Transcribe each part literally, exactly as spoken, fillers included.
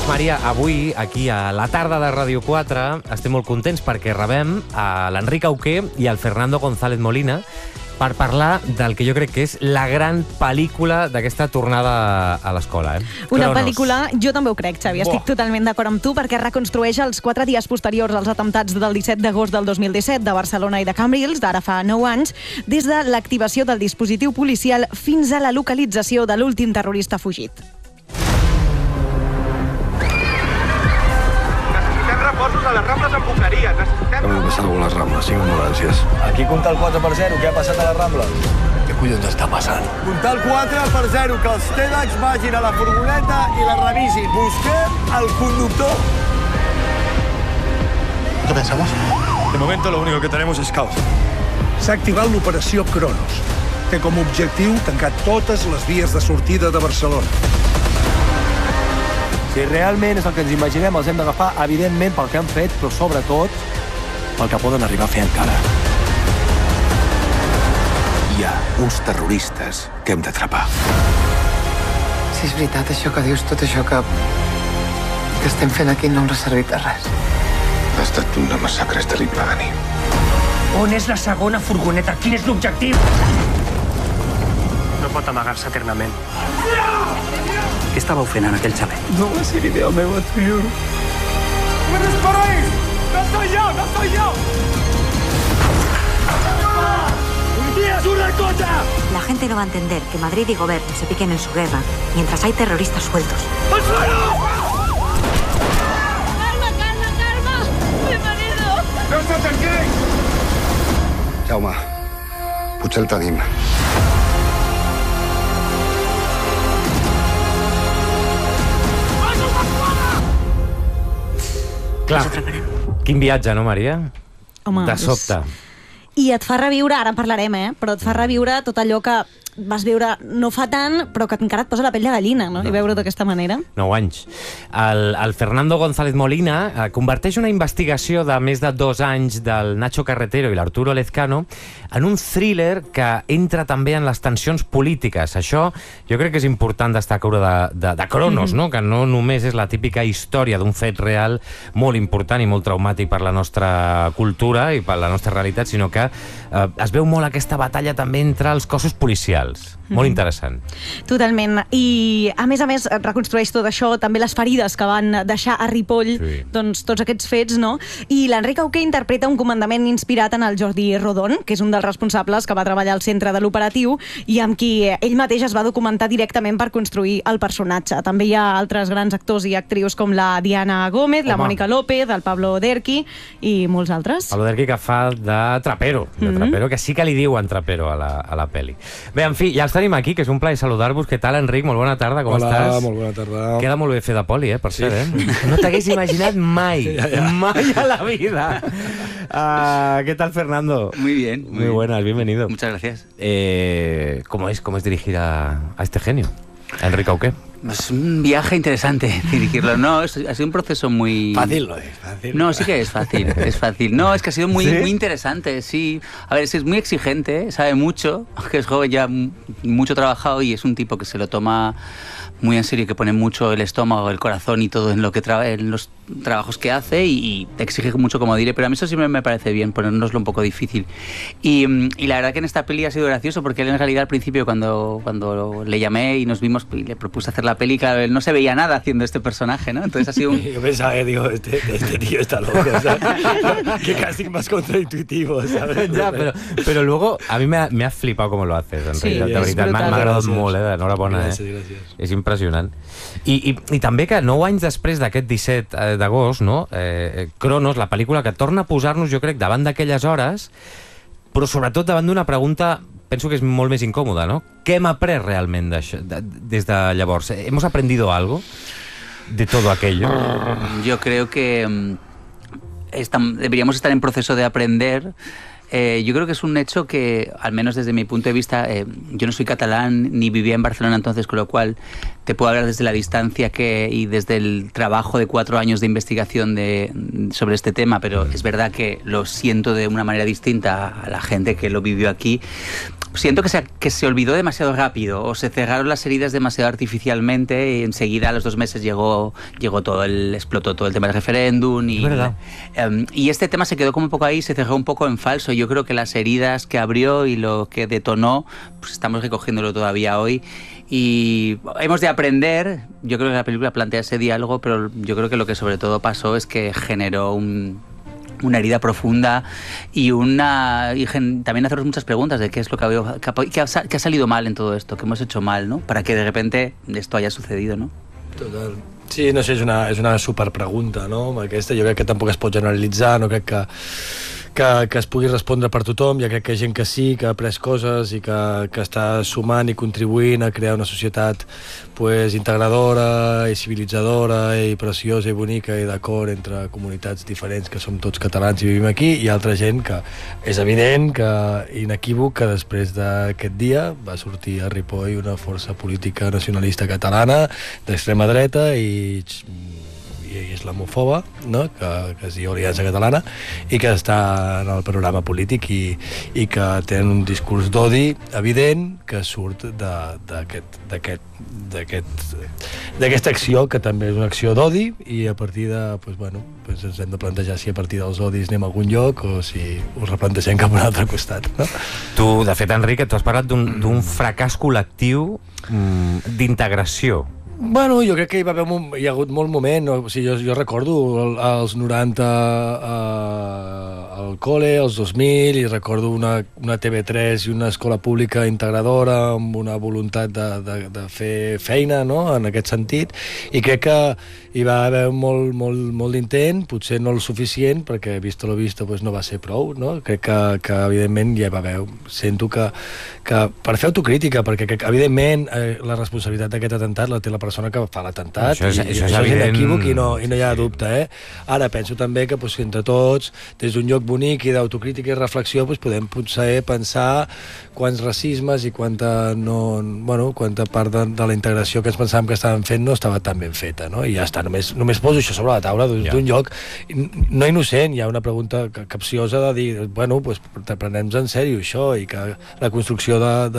Doncs, Maria, avui, aquí a la tarda de Ràdio quatre, estem molt contents perquè rebem a l'Enric Auqué i al Fernando González Molina per parlar del que jo crec que és la gran pel·lícula d'aquesta tornada a l'escola. Eh? Una Cronos. pel·lícula, jo també ho crec, Xavi, estic Buah. totalment d'acord amb tu, perquè reconstrueix els quatre dies posteriors als atemptats del disset d'agost del dos mil disset de Barcelona i de Cambrils, d'ara fa nou anys, des de l'activació del dispositiu policial fins a la localització de l'últim terrorista fugit. Necessitem reforços a les Rambles amb Boqueria. Necessitem... Acaba de passar alguna a les Rambles, cinc ambulàncies. Aquí compta el quatre per zero, què ha passat a la Rambla? Què collons està passant? Compta el quatre per zero, que els TEDx vagin a la furgoneta i la revisin. Busquem el conductor. ¿Qué pensamos? De momento lo único que tenemos es caos. S'ha activat l'operació Cronos. Té com a objectiu tancar totes les vies de sortida de Barcelona. Si realment és el que ens imaginem, els hem d'agafar, evidentment, pel que han fet, però sobretot pel que poden arribar a fer encara. Hi ha uns terroristes que hem d'atrapar. Si és veritat això que dius, tot això que... que estem fent aquí no ens ha servit de res. Ha estat una massacre terrible, Dani. On és la segona furgoneta? Quin és l'objectiu? No pot amagar-se eternament. Què estàveu fent en aquell xalet? No va ser idea meva, tio. ¡Me disparáis! ¡No soy yo! ¡No soy yo! ¡Es una cosa! La gente no va a entender que Madrid y Gobierno se piquen en su guerra mientras hay terroristas sueltos. ¡Al suelo! Calma, calma, calma! Mi marido! ¡No estàs aquí! Jaume, potser el tenim. Clar, quin viatge, no, Maria? Home, de sobte. I et fa reviure, ara en parlarem, eh? però et fa reviure tot allò que vas veure no fa tant, però que encara et posa la pell de gallina, no? no. I veure-ho d'aquesta manera. Nou anys. El, el Fernando González Molina eh, converteix una investigació de més de dos anys del Nacho Carretero i l'Arturo Lezcano en un thriller que entra també en les tensions polítiques. Això jo crec que és important destacar-ho de, de, de Cronos, mm-hmm. no? Que no només és la típica història d'un fet real molt important i molt traumàtic per la nostra cultura i per la nostra realitat, sinó que eh, es veu molt aquesta batalla també entre els cossos policials. Molt interessant. Totalment. I, a més a més, reconstrueix tot això, també les ferides que van deixar a Ripoll, sí. doncs tots aquests fets, no? I l'Enric Auqué interpreta un comandament inspirat en el Jordi Rodon, que és un dels responsables que va treballar al centre de l'operatiu i amb qui ell mateix es va documentar directament per construir el personatge. També hi ha altres grans actors i actrius com la Diana Gómez, Home. la Mònica López, el Pablo Derqui i molts altres. Pablo Derqui, que fa de trapero, de mm-hmm. trapero, que sí que li diuen trapero a la, a la peli. Bé, en fi, ja els tenim aquí, que és un plaer saludar-vos. Què tal, Enric? Molt bona tarda, com Hola, estàs? molt bona tarda. Queda molt bé fer de poli, eh, per sí. cert, eh? No t'hagués imaginat mai, ja, ja. mai a la vida. Uh, ¿Qué tal, Fernando? Muy bien. Muy, muy buenas, bienvenido. Muchas gracias. Eh, ¿Cómo es, cómo es dirigir a, a este genio, a Enric Auqué? Es un viaje interesante dirigirlo. No, es, ha sido un proceso muy... Fácil no es, fácil. No, sí que es fácil, es fácil. No, es que ha sido muy, ¿Sí? muy interesante, sí. A ver, es, es muy exigente, sabe mucho, aunque es joven, ya mucho trabajado y es un tipo que se lo toma muy en serio, que pone mucho el estómago, el corazón y todo en lo que tra en los trabajos que hace y, y te exige mucho, como diré, pero a mí eso siempre me parece bien, ponernoslo un poco difícil. Y, y la verdad que en esta peli ha sido gracioso porque él en realidad al principio cuando, cuando le llamé y nos vimos y le propuse hacer la peli, claro, él no se veía nada haciendo este personaje, ¿no? Entonces ha sido un... Yo pensaba, eh, digo, este, este tío está loco, ¿sabes? Qué casting más contraintuitivo, ¿sabes? Ya, pero, pero luego a mí me ha, me ha flipado cómo lo haces, Enric. Sí, de veritat, m'ha agradat molt, eh? Enhorabona, gràcies, eh? gràcies. És impressionant. I, i, I també que nou anys després d'aquest disset d'agost, no? eh, Cronos, la pel·lícula que torna a posar-nos, jo crec, davant d'aquelles hores, però sobretot davant d'una pregunta, penso que és molt més incòmoda, no? Què hem après realment d'això, de, des de llavors? ¿Hemos aprendido algo de todo aquello? Yo creo que um, estam, deberíamos estar en proceso de aprender. Eh, yo creo que es un hecho que, al menos desde mi punto de vista, eh, yo no soy catalán ni vivía en Barcelona entonces, con lo cual te puedo hablar desde la distancia que, y desde el trabajo de cuatro años de investigación de, sobre este tema, pero es verdad que lo siento de una manera distinta a la gente que lo vivió aquí. siento que se, que se olvidó demasiado rápido o se cerraron las heridas demasiado artificialmente y enseguida a los dos meses llegó, llegó todo el, explotó todo el tema del referéndum y, um, y este tema se quedó como un poco ahí, se cerró un poco en falso. Yo creo que las heridas que abrió y lo que detonó, pues estamos recogiéndolo todavía hoy y hemos de aprender. Yo creo que la película plantea ese diálogo, pero yo creo que lo que sobre todo pasó es que generó un una herida profunda y una y gen, también hacernos muchas preguntas de qué es lo que ha, que, ha, que, ha, que ha salido mal en todo esto, que hemos hecho mal, ¿no? Para que de repente esto haya sucedido, ¿no? Total. Sí, no sé, és una, és una superpregunta, no? Aquesta jo crec que tampoc es pot generalitzar, no crec que, que, que es pugui respondre per tothom, ja crec que hi ha gent que sí, que ha après coses i que, que està sumant i contribuint a crear una societat pues, integradora i civilitzadora i preciosa i bonica i d'acord entre comunitats diferents que som tots catalans i vivim aquí, i altra gent que és evident, que inequívoc, que després d'aquest dia va sortir a Ripoll una força política nacionalista catalana d'extrema dreta i i islamofoba, no? que, que es diu Aliança Catalana i que està en el panorama polític i, i que tenen un discurs d'odi evident que surt d'aquesta acció que també és una acció d'odi i a partir de, pues, bueno, pues ens hem de plantejar si a partir dels odis anem a algun lloc o si ho replantegem cap a un altre costat, no? Tu, de fet, Enric, tu has parlat d'un fracàs col·lectiu mm, d'integració. Bueno, jo crec que hi va haver un, hi ha hagut molt moment, no? O sigui, jo, jo recordo el, els noranta eh, al col·le, els dos mil, i recordo una, una T V tres i una escola pública integradora amb una voluntat de, de, de fer feina, no?, en aquest sentit, i crec que hi va haver molt, molt, molt d'intent, potser no el suficient, perquè vista lo vista pues, no va ser prou, no? Crec que, que evidentment hi va haver, sento que, que per fer autocrítica, perquè crec, evidentment eh, la responsabilitat d'aquest atemptat la té la persona que fa l'atemptat, això és, i, això i és això és evident, inequívoc i no, i no hi ha dubte, eh? Ara penso també que pues, entre tots, des d'un lloc bonic i d'autocrítica i reflexió, pues, podem potser pensar quants racismes i quanta, no, bueno, quanta part de, de la integració que ens pensàvem que estàvem fent no estava tan ben feta, no? I ja està, només, només poso això sobre la taula d'un ja. lloc no innocent, hi ha una pregunta capciosa de dir, bueno, pues, prenem-nos en sèrio això, i que la construcció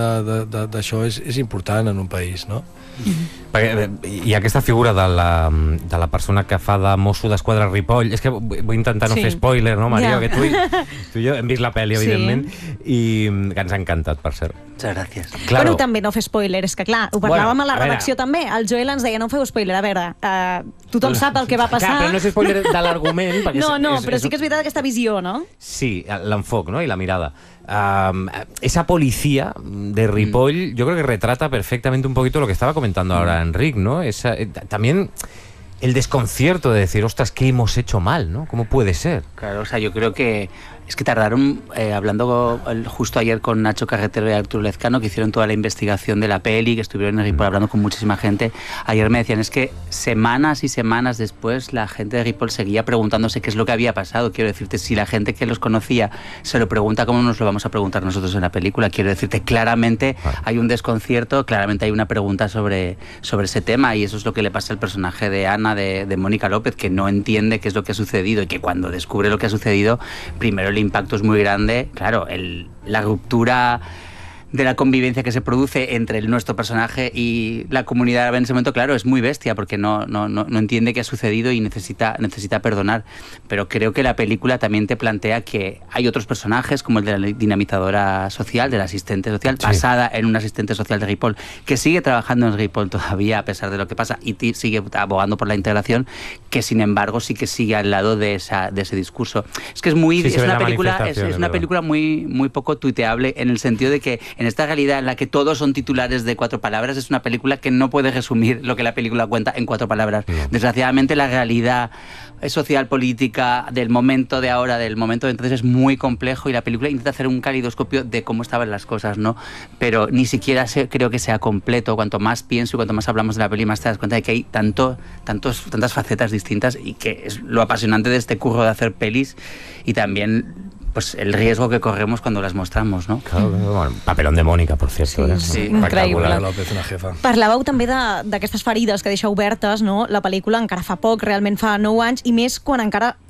d'això és, és important en un país, no? Mm-hmm. Perquè hi ha aquesta figura de la, de la persona que fa de mosso d'esquadra a Ripoll. És que vull intentar no sí. fer spoiler, no, Maria? Yeah. Que tu, tu i jo hem vist la pel·li, evidentment, sí. i que ens ha encantat, per cert. Muchas gracias. Claro. Bueno, també no fer spoiler, és que clar, ho parlàvem bueno, a la redacció a també. El Joel ens deia, no feu spoiler, a veure, uh, tothom sap el que va passar. Clar, però no és spoiler de l'argument. No, no, és, però és, sí que és veritat aquesta visió, no? Sí, l'enfoc, no?, i la mirada. Um, esa policía de Ripoll, mm. yo creo que retrata perfectamente un poquito lo que estaba comentando mm. ahora Enric, ¿no? Esa, eh, también el desconcierto de decir, ostras, ¿qué hemos hecho mal, no? ¿Cómo puede ser? Claro, o sea, yo creo que es que tardaron, eh, hablando justo ayer con Nacho Carretero y Arturo Lezcano, que hicieron toda la investigación de la peli, que estuvieron en Ripoll hablando con muchísima gente, ayer me decían, es que semanas y semanas después la gente de Ripoll seguía preguntándose qué es lo que había pasado. Quiero decirte, si la gente que los conocía se lo pregunta, ¿cómo nos lo vamos a preguntar nosotros en la película? Quiero decirte, claramente hay un desconcierto, claramente hay una pregunta sobre, sobre ese tema, y eso es lo que le pasa al personaje de Ana, de, de Mónica López, que no entiende qué es lo que ha sucedido, y que cuando descubre lo que ha sucedido, primero el impacto es muy grande, claro, el, la ruptura de la convivencia que se produce entre el, nuestro personaje y la comunidad en ese momento, claro, es muy bestia, porque no, no, no, no entiende qué ha sucedido y necesita, necesita perdonar. Pero creo que la película también te plantea que hay otros personajes, como el de la dinamizadora social, del asistente social, sí. basada en un asistente social de Ripoll, que sigue trabajando en Ripoll todavía a pesar de lo que pasa, y sigue abogando por la integración, que sin embargo sí que sigue al lado de, esa, de ese discurso. Es que es muy, sí, es una película, es, es una película muy, muy poco tuiteable, en el sentido de que en esta realidad en la que todos son titulares de cuatro palabras, es una película que no puede resumir lo que la película cuenta en cuatro palabras. No. Desgraciadamente la realidad social, política, del momento de ahora, del momento de entonces, es muy complejo, y la película intenta hacer un calidoscopio de cómo estaban las cosas, ¿no? Pero ni siquiera se, creo que sea completo. Cuanto más pienso y cuanto más hablamos de la peli, más te das cuenta de que hay tanto, tantos, tantas facetas distintas, y que es lo apasionante de este curro de hacer pelis, y también pues el riesgo que corremos cuando las mostramos, no? Claro, bueno, papelón de Mónica, por cierto. Sí, eh? sí. Increïble. López, una jefa. Parlàveu també d'aquestes ferides que deixa obertes, no? La pel·lícula encara fa poc, realment fa nou anys, i més quan encara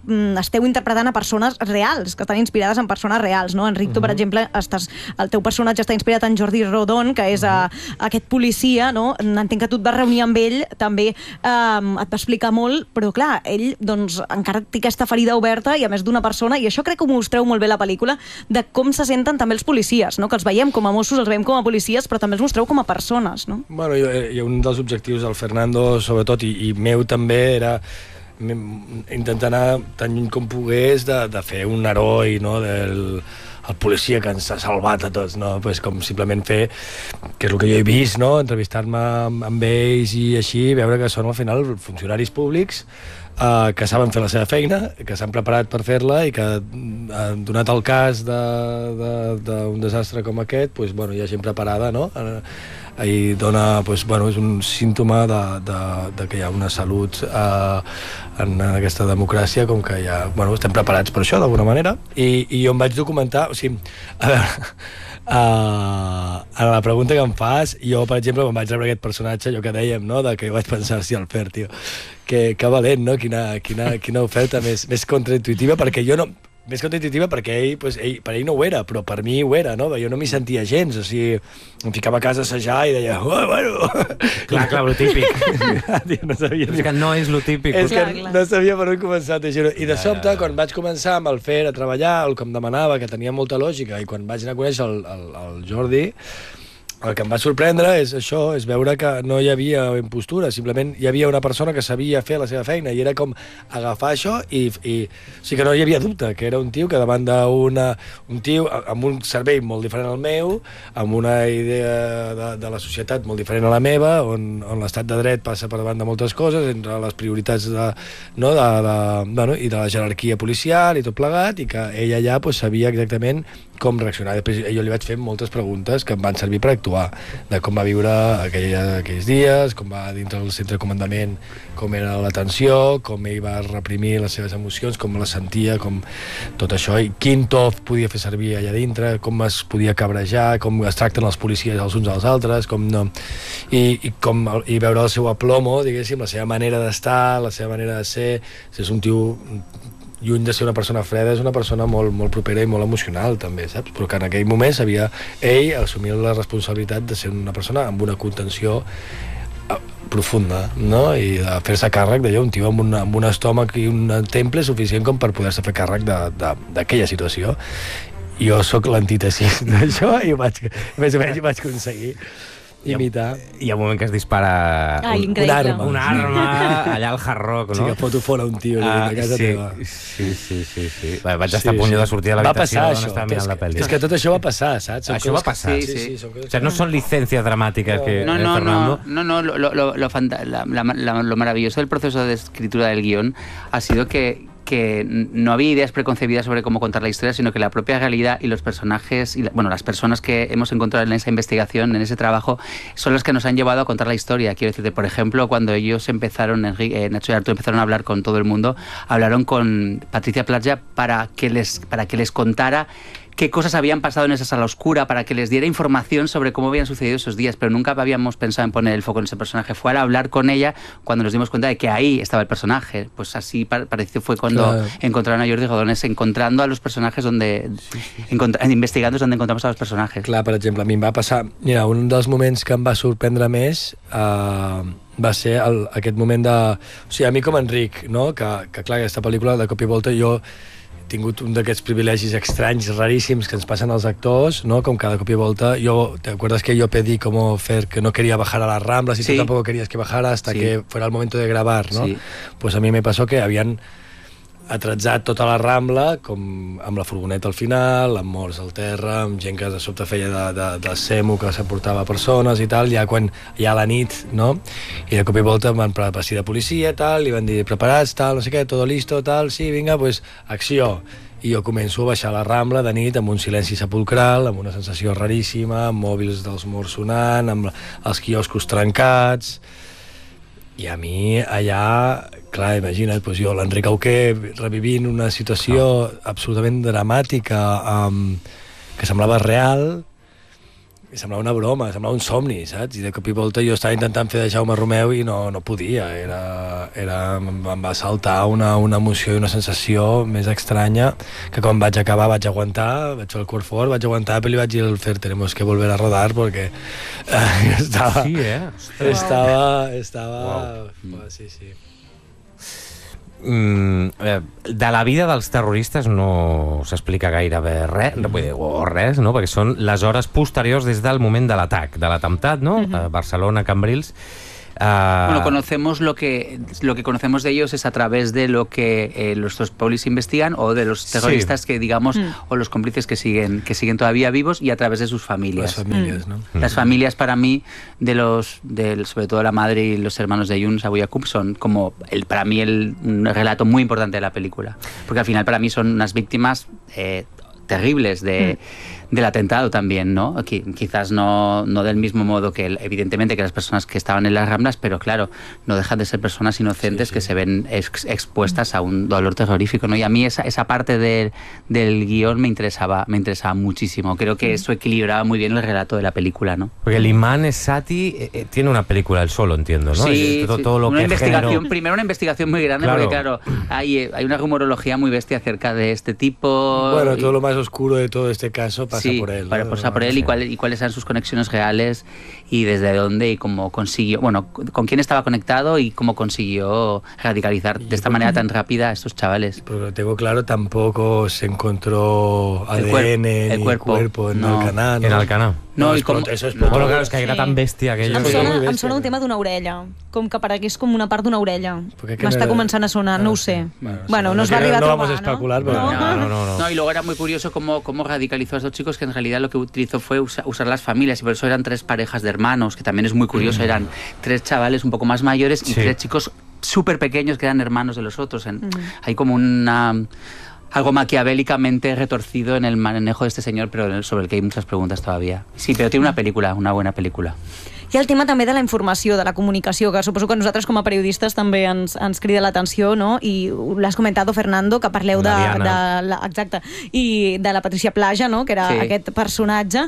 mm, esteu interpretant a persones reals, que estan inspirades en persones reals, no? Enric, tu, per exemple, estàs, el teu personatge està inspirat en Jordi Rodon, que és uh, aquest policia, no? Entenc que tu et vas reunir amb ell, també eh, et va explicar molt, però clar, ell doncs, encara té aquesta ferida oberta i a més d'una persona, i això crec que ho mostreu molt bé a la pel·lícula, de com se senten també els policies, no? Que els veiem com a Mossos, els veiem com a policies, però també els mostreu com a persones, no? Bueno, jo, i un dels objectius del Fernando, sobretot, i, i meu també, era intentar anar tan lluny com pogués de, de fer un heroi, no?, del el policia que ens ha salvat a tots, no? Pues com simplement fer, que és el que jo he vist, no? Entrevistar-me amb, amb ells i així, veure que són al final funcionaris públics eh, que saben fer la seva feina, que s'han preparat per fer-la i que, eh, donat el cas d'un de, de, de desastre com aquest, pues, bueno, hi ha gent preparada, no? Eh, i dona, pues, bueno, és un símptoma de, de, de que hi ha una salut eh, en aquesta democràcia, com que ja, bueno, estem preparats per això d'alguna manera, i, i jo em vaig documentar, o sigui, a veure, uh, a la pregunta que em fas, jo, per exemple, quan vaig rebre aquest personatge, allò que dèiem, no?, de que vaig pensar, sí, el Fer, tio, que, que valent, no?, quina, quina, quina oferta més, més contraintuitiva, perquè jo no... Més contraintuitiva perquè ell, pues, ell, per ell no ho era, però per mi ho era, no? Jo no m'hi sentia gens, o sigui, em ficava a casa a assajar i deia, oh, bueno... Clar, clar, lo típic. no sabia és que no és lo típic. És clar, que clar. no sabia per on començar, t'ho juro. I de sobte, quan vaig començar amb el Fer a treballar, el que em demanava, que tenia molta lògica, i quan vaig anar a conèixer el, el, el Jordi, el que em va sorprendre és això, és veure que no hi havia impostura, simplement hi havia una persona que sabia fer la seva feina i era com agafar això i, i o sigui que no hi havia dubte, que era un tio que davant d'una un tio amb un cervell molt diferent al meu, amb una idea de, de la societat molt diferent a la meva, on, on l'estat de dret passa per davant de moltes coses, entre les prioritats de, no, de, de, bueno, i de la jerarquia policial i tot plegat, i que ell allà pues, sabia exactament com reaccionar. Després jo li vaig fer moltes preguntes que em van servir per actuar, de com va viure aquella, aquells dies, com va dintre del centre de comandament, com era la tensió, com ell va reprimir les seves emocions, com les sentia, com tot això, i quin to podia fer servir allà dintre, com es podia cabrejar, com es tracten els policies els uns als altres, com no... I, i, com, i veure el seu aplomo, diguéssim, la seva manera d'estar, la seva manera de ser, és un tio... lluny de ser una persona freda, és una persona molt, molt propera i molt emocional, també, saps? Però que en aquell moment sabia ell assumir la responsabilitat de ser una persona amb una contenció profunda, no? I de fer-se càrrec d'allò, un tio amb, una, amb un estómac i un temple suficient com per poder-se fer càrrec d'aquella situació. Jo sóc l'antítesi d'això i ho vaig, més o menys ho vaig aconseguir imitar. Hi ha un moment que es dispara Ai, un, una arma, una arma allà al Hard Rock, no? Sí, que foto fora un tio ah, a casa sí, teva. Sí, sí, sí, sí. Vaig sí, estar a punt sí. de sortir de l'habitació on estava mirant la pel·li. És que tot això va passar, saps? Això va passar? Sí, sí. sí, sí. O sea, no son licencias dramáticas no. que no, no, Fernando... No, no, no, lo, lo, lo, fanta la, la, la, lo maravilloso del proceso de escritura del guión ha sido que que no había ideas preconcebidas sobre cómo contar la historia, sino que la propia realidad y los personajes, y la, bueno, las personas que hemos encontrado en esa investigación, en ese trabajo, son las que nos han llevado a contar la historia. Quiero decirte, por ejemplo, cuando ellos empezaron, Enrique, eh, Nacho y Arturo empezaron a hablar con todo el mundo, hablaron con Patricia Platja para que les, para que les contara qué cosas habían pasado en esa sala oscura, para que les diera información sobre cómo habían sucedido esos días, pero nunca habíamos pensado en poner el foco en ese personaje. Fue al hablar con ella cuando nos dimos cuenta de que ahí estaba el personaje. Pues así pareció fue cuando claro. encontraron a Jordi Rodones, encontrando a los personajes donde... Sí, sí. investigando donde encontramos a los personajes. Clar, per exemple, a mi em va passar... Mira, un dels moments que em va sorprendre més uh, va ser el, aquest moment de... O sigui, a mi com a Enric, no? que, que clar, aquesta pel·lícula de cop i volta jo tingut un d'aquests privilegis estranys, raríssims, que ens passen als actors, ¿no? Com cada cop y volta. Yo, ¿te acuerdas que yo pedí como Fer que no quería bajar a las Ramblas y sí. tú tampoco querías que bajara hasta sí. que fuera el momento de grabar, ¿no? Sí. Pues a mí me pasó que habían atratzat tota la Rambla com amb la furgoneta al final, amb morts al terra, amb gent que de sobte feia de, de, de semo que s'aportava persones i tal, ja quan ja a la nit, no? I de cop i volta van passar de policia, tal, i van dir preparats, tal, no sé què, todo listo, tal, sí, vinga, pues acció. I jo començo a baixar la Rambla de nit amb un silenci sepulcral, amb una sensació raríssima, amb mòbils dels morts sonant, amb els quioscos trencats. I a mi allà, clar, imagina't, doncs jo, l'Enric Auqué, revivint una situació absolutament dramàtica, um, que semblava real, i semblava una broma, semblava un somni, saps? I de cop i volta jo estava intentant fer de Jaume Romeu i no, no podia, era, era, em va saltar una, una emoció i una sensació més estranya que quan vaig acabar vaig aguantar, vaig fer el cor fort, vaig aguantar, però li vaig dir al Fer, tenemos que volver a rodar porque eh, estava... Sí, eh? Estava... estava wow. Sí, sí. Mm, eh, de la vida dels terroristes no s'explica gairebé res, no, vull dir, o res, no? Perquè són les hores posteriors des del moment de l'atac, de l'atemptat, no? Uh-huh. A Barcelona, Cambrils. Uh... Bueno, conocemos lo que lo que conocemos de ellos es a través de lo que eh, nuestros polis investigan o de los terroristas sí. que digamos mm. o los cómplices que siguen que siguen todavía vivos y a través de sus familias. Las familias, mm. ¿no? Las familias para mí de los de, sobre todo la madre y los hermanos de Yunus Abu Yaqub son como el para mí el un relato muy importante de la película, porque al final para mí son unas víctimas eh, terribles de mm. del atentado también, ¿no? Quizás no, no del mismo modo que, el, evidentemente, que las personas que estaban en las Ramblas, pero claro, no dejan de ser personas inocentes sí, sí. que se ven ex, expuestas a un dolor terrorífico, ¿no? Y a mí esa, esa parte de, del guión me interesaba, me interesaba muchísimo. Creo que eso equilibraba muy bien el relato de la película, ¿no? Porque el imán Esati eh, tiene una película él solo, entiendo, ¿no? Sí, todo, sí. todo lo una que investigación, generó... primero una investigación muy grande, claro. porque claro, hay, hay una rumorología muy bestia acerca de este tipo. Bueno, y... todo lo más oscuro de todo este caso pasa sí, por él, ¿no? Para, pasa por él y, cuál, y cuáles eran sus conexiones reales y desde dónde y cómo consiguió, bueno, con quién estaba conectado y cómo consiguió radicalizar de esta manera tan rápida a estos chavales. Porque lo tengo claro, tampoco se encontró A D N el cuerpo, el ni cuerpo, cuerpo en no. Alcanar, ¿no? En Alcanar. No, no, i com... Eso es no. Bueno, claro, és que sí. era tan bèstia aquello. Em sona, em sona un tema d'una orella, com que aparegués com una part d'una orella. M'està començant a sonar, no ho sé. Bueno, bueno no, no es va arribar a trobar, no vamos a especular, ¿no? Pero... No, no, no, no. No, y luego era muy curioso cómo, cómo radicalizó a estos chicos, que en realidad lo que utilizó fue usa, usar las familias, y por eso eran tres parejas de hermanos, que también es muy curioso, mm. eran tres chavales un poco más mayores y sí. tres chicos súper pequeños que eran hermanos de los otros. En, mm. Hay como una... algo maquiavélicamente retorcido en el manejo de este señor, pero sobre el que hay muchas preguntas todavía. Sí, pero tiene una película, una buena película. Hi ha el tema també de la informació, de la comunicació, que suposo que a nosaltres com a periodistes també ens, ens crida l'atenció, no? I l'has comentat, Fernando, que parleu de, de la, exacte, i de la Patricia Plaja, no? Que era sí. aquest personatge,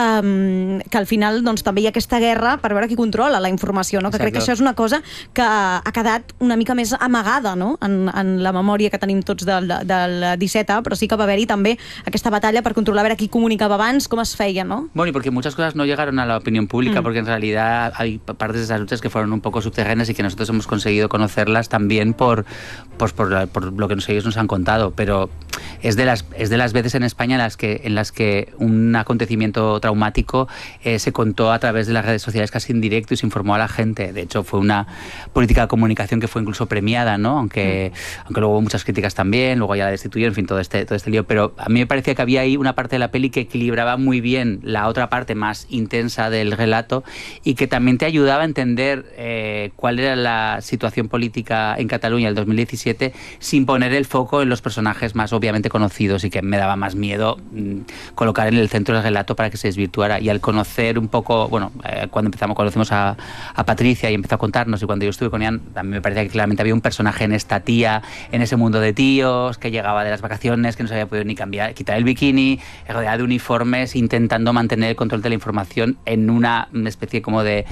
um, que al final doncs, també hi ha aquesta guerra per veure qui controla la informació, no? Que crec que això és una cosa que ha quedat una mica més amagada, no? en, en la memòria que tenim tots del, del disset A, però sí que va haver-hi també aquesta batalla per controlar a veure qui comunicava abans, com es feia, no? Bueno, y porque muchas cosas no llegaron a la opinión pública, mm. porque en realidad hay partes de esas luchas que fueron un poco subterráneas y que nosotros hemos conseguido conocerlas también por, pues por, por lo que nos, ellos nos han contado, pero es de las, es de las veces en España en las que, en las que un acontecimiento traumático eh, se contó a través de las redes sociales casi en directo y se informó a la gente. De hecho, fue una política de comunicación que fue incluso premiada, ¿no? Aunque, mm. aunque luego hubo muchas críticas también, luego ya la destituyeron, en fin, todo este, todo este lío, pero a mí me parecía que había ahí una parte de la peli que equilibraba muy bien la otra parte más intensa del relato y que también te ayudaba a entender eh, cuál era la situación política en Cataluña el dos mil diecisiete sin poner el foco en los personajes más obviamente conocidos, y que me daba más miedo mmm, colocar en el centro del relato para que se desvirtuara. Y al conocer un poco, bueno, eh, cuando empezamos, conocemos a, a Patricia y empezó a contarnos, y cuando yo estuve con ella también me parecía que claramente había un personaje en esta tía, en ese mundo de tíos, que llegaba de las vacaciones, que no se había podido ni cambiar, quitar el bikini, rodeada de uniformes, intentando mantener el control de la información en una especie como de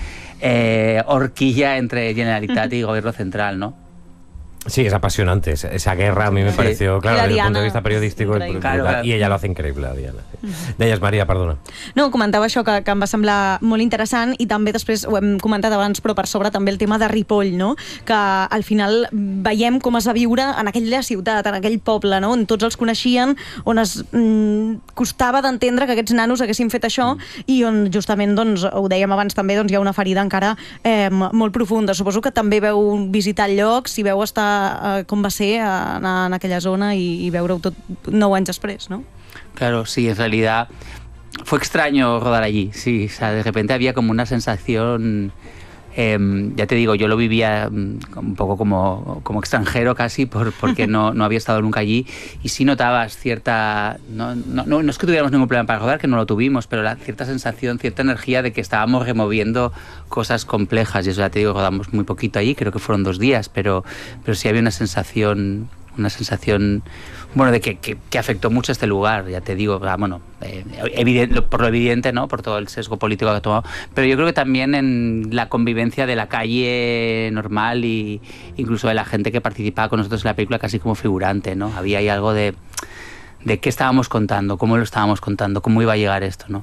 eh, horquilla entre Generalitat y Gobierno Central, ¿no? Sí, es apasionante. Esa guerra a mí me sí. pareció, claro, desde el punto de vista periodístico, claro, claro. i ella lo hace increïble, la Diana. Sí. Mm-hmm. Deies, Maria, perdona. No, comentava això que, que em va semblar molt interessant, i també després ho hem comentat abans, però per sobre també el tema de Ripoll, no? Que al final veiem com es va viure en aquella ciutat, en aquell poble, no? On tots els coneixien, on es mm, costava d'entendre que aquests nanos haguessin fet això, mm. i on justament, doncs, ho dèiem abans també, doncs, hi ha una ferida encara eh, molt profunda. Suposo que també veu visitar llocs i veu estar Uh, com va ser anar en aquella zona i, y veure-ho tot nou anys després, ¿no? Claro, sí, en realidad fue extraño rodar allí, sí, o sea, de repente había como una sensación, eh, ya te digo, yo lo vivía un poco como, como extranjero casi, por, porque no, no había estado nunca allí, y sí notabas cierta, no, no, no, no es que tuviéramos ningún problema para rodar, que no lo tuvimos, pero la cierta sensación, cierta energía de que estábamos removiendo cosas complejas, y eso ya te digo, rodamos muy poquito allí, creo que fueron dos días, pero, pero sí había una sensación una sensación, bueno, de que, que, que afectó mucho este lugar, ya te digo, bueno, eh, evidente, por lo evidente, ¿no? Por todo el sesgo político que ha tomado, pero yo creo que también en la convivencia de la calle normal y incluso de la gente que participaba con nosotros en la película casi como figurante, ¿no? Había ahí algo de, de qué estábamos contando, cómo lo estábamos contando, cómo iba a llegar esto, ¿no?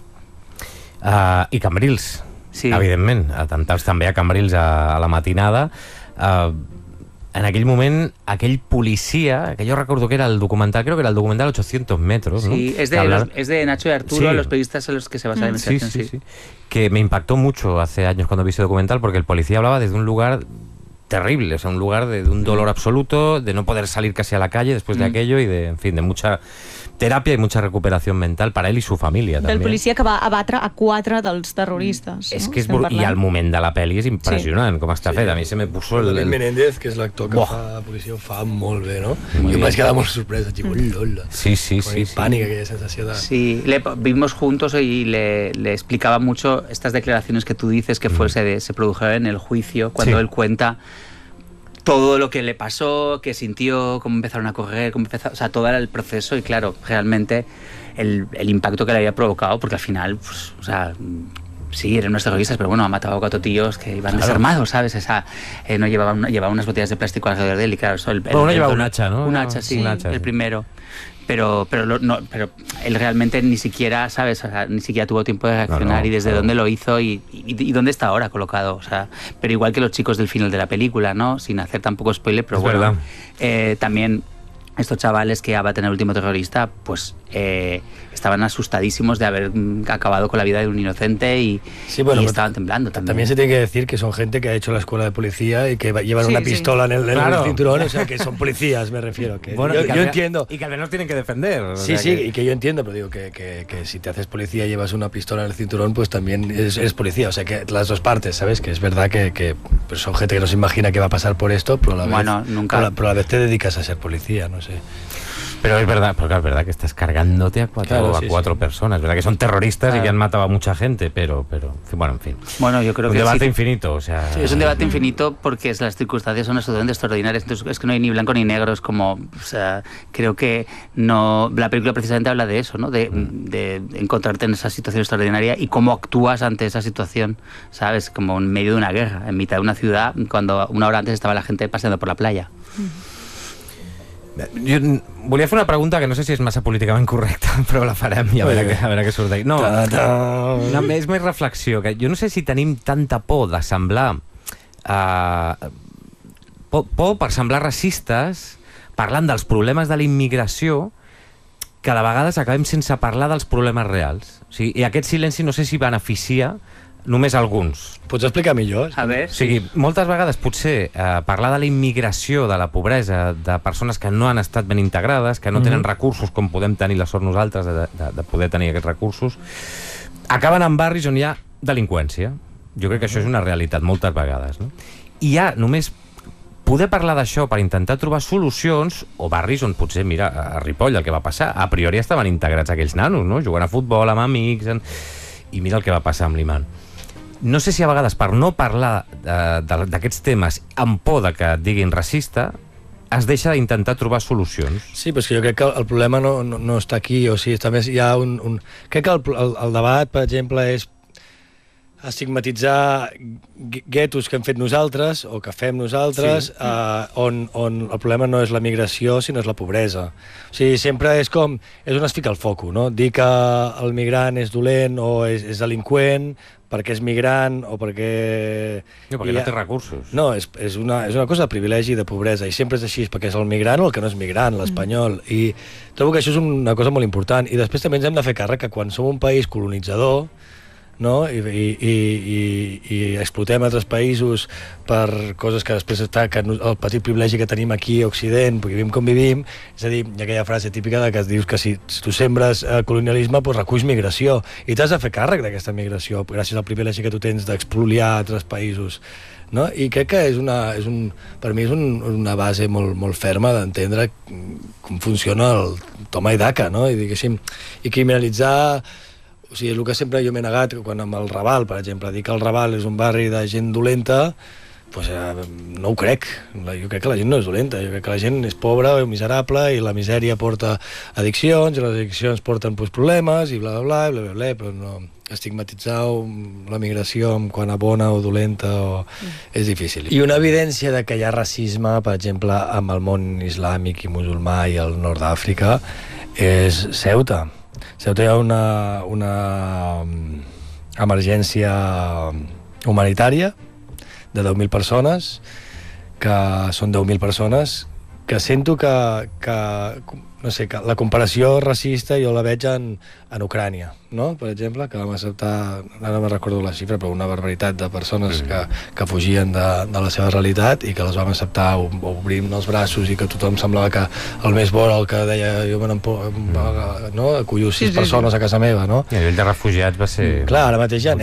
Uh, I Cambrils, sí. Evidentment, atemptats també a Cambrils a, a la matinada. Uh, en aquell moment, aquell policia, que jo recordo que era el documental, creo que era el documental ochocientos metros, ¿no? Sí, es de, los, es de Nacho y Arturo, sí. Los periodistas en los que se basa la investigación. Sí, sí, sí, sí. Que me impactó mucho hace años cuando vi ese documental, porque el policía hablaba desde un lugar terrible, o sea, un lugar de, de un dolor absoluto, de no poder salir casi a la calle después de mm. aquello y de, en fin, de mucha teràpia i mucha recuperación mental para él y su familia. Del també. policia que va abatre a quatre dels terroristes. És no? que és bur... I el moment de la pel·li és impressionant, sí. Com està sí. fet. A mi se me puso el... el... Menéndez, que és l'actor que oh. fa policia, ho fa molt bé, no? Muy jo em vaig quedar molt sorpresa, tipo, lola. Sí, sí, con sí. sí pànic, sí. Aquella sensació de... Sí, le vimos juntos y le, le explicaba mucho estas declaraciones que tú dices que fue, mm. se, se produjeron en el juicio, cuando sí. él cuenta todo lo que le pasó, que sintió, cómo empezaron a correr, cómo empezó, o sea, todo el proceso y claro, realmente el, el impacto que le había provocado, porque al final, pues, o sea, sí, eran unos terroristas, pero bueno, ha matado a cuatro tíos que iban claro. desarmados, ¿sabes? Esa, eh, no llevaban, llevaban unas botellas de plástico alrededor de él y claro, eso, el, bueno, el, uno el, llevaba el, un hacha, ¿no? Un hacha, sí, un hacha, el sí. primero. Pero pero lo, no, pero él realmente ni siquiera, ¿sabes? O sea, ni siquiera tuvo tiempo de reaccionar no, no, y desde claro. dónde lo hizo y, y, y dónde está ahora colocado. O sea, pero igual que los chicos del final de la película, ¿no? Sin hacer tampoco spoiler, pero es bueno, eh, también estos chavales que abaten al último terrorista, pues eh, estaban asustadísimos de haber acabado con la vida de un inocente y, sí, bueno, y estaban temblando también. También se tiene que decir que son gente que ha hecho la escuela de policía y que llevan sí, una pistola sí. en, el, en claro. el cinturón, o sea, que son policías, me refiero. Que bueno, yo, y que yo al, entiendo. Y que al menos tienen que defender. O sí, sea sí, que... y que yo entiendo, pero digo que, que, que si te haces policía y llevas una pistola en el cinturón, pues también eres, eres policía. O sea, que las dos partes, ¿sabes? Que es verdad que, que pues son gente que no se imagina que va a pasar por esto, pero a la vez, bueno, nunca. Pero, pero a la vez te dedicas a ser policía, no sé. Pero es verdad, porque es verdad que estás cargándote a cuatro, claro, sí, a cuatro sí. personas, es verdad que son terroristas claro. y que han matado a mucha gente, pero, pero bueno, en fin. Bueno, yo creo un que debate sí. infinito, o sea... Sí, es un debate infinito porque es, las circunstancias son absolutamente extraordinarias, entonces es que no hay ni blanco ni negro, es como, o sea, creo que no, la película precisamente habla de eso, ¿no? De, mm. de, de encontrarte en esa situación extraordinaria y cómo actúas ante esa situación, ¿sabes? Como en medio de una guerra, en mitad de una ciudad, cuando una hora antes estaba la gente paseando por la playa. Mm. Jo volia fer una pregunta que no sé si és massa políticament correcta, però la farem i a veure, a veure què surt d'ahí. No, no, és més reflexió, que jo no sé si tenim tanta por de semblar uh, por, por per semblar racistes parlant dels problemes de la immigració que de vegades acabem sense parlar dels problemes reals. O sigui, i aquest silenci no sé si beneficia només alguns. Pots explicar millor? A veure. O sigui, moltes vegades potser eh, parlar de la immigració, de la pobresa, de persones que no han estat ben integrades, que no tenen mm-hmm. recursos com podem tenir la sort nosaltres de, de, de poder tenir aquests recursos, acaben en barris on hi ha delinqüència. Jo crec que això és una realitat moltes vegades. No? I hi ha només poder parlar d'això per intentar trobar solucions, o barris on potser, mira, a Ripoll el que va passar, a priori estaven integrats aquells nanos, no? Jugant a futbol amb amics, en... i mira el que va passar amb l'Iman. No sé si a vegades per no parlar eh, d'aquests temes amb por de que et diguin racista es deixa d'intentar trobar solucions. Sí, però és que jo crec que el problema no, no, no està aquí, o sigui, també hi ha un... un... Crec que el, el, el debat, per exemple, és estigmatitzar guetos que hem fet nosaltres o que fem nosaltres, sí. eh, on, on el problema no és la migració sinó és la pobresa. O sigui, sempre és com és on es fica el foco, no? Dir que el migrant és dolent o és, és delinqüent perquè és migrant o perquè... No, perquè ha... no té recursos. No, és, és, una, és una cosa de privilegi i de pobresa, i sempre és així, perquè és el migrant o el que no és migrant, l'espanyol, mm. i trobo que això és una cosa molt important. I després també ens hem de fer càrrec que quan som un país colonitzador, no? I, i, i, i, i explotem altres països per coses que després està que el petit privilegi que tenim aquí a Occident, perquè vivim com vivim, és a dir, hi ha aquella frase típica de que es dius que si, si tu sembres eh, colonialisme, doncs reculls migració, i t'has de fer càrrec d'aquesta migració gràcies al privilegi que tu tens d'expoliar altres països, no? I crec que és una, és un, per mi és un, una base molt, molt ferma d'entendre com funciona el toma i daca, no? I diguéssim, i criminalitzar. O sigui, el que sempre jo m'he negat, quan amb el Raval, per exemple, dir que el Raval és un barri de gent dolenta, pues, eh, no ho crec. Jo crec que la gent no és dolenta, jo crec que la gent és pobra, miserable, i la misèria porta addiccions, i les addiccions porten pues, problemes, i bla, bla, bla, bla, bla, bla, però no estigmatitzar la migració amb quan a bona o dolenta o... és difícil. I una evidència de que hi ha racisme, per exemple, amb el món islàmic i musulmà i el nord d'Àfrica, és Ceuta. Ceuta hi ha una, una emergència humanitària de deu mil persones, que són deu mil persones, que sento que, que, no sé, que la comparació racista jo la veig en, en Ucrània, no? Per exemple, que vam acceptar, ara no me'n recordo la xifra, però una barbaritat de persones que, que fugien de, de la seva realitat i que les vam acceptar obrint els braços i que tothom semblava que el més bo era el que deia jo me n'empo... no? Acollo sis sí, sí, persones sí. a casa meva, no? I a nivell de refugiats va ser... Clar, ara mateix ja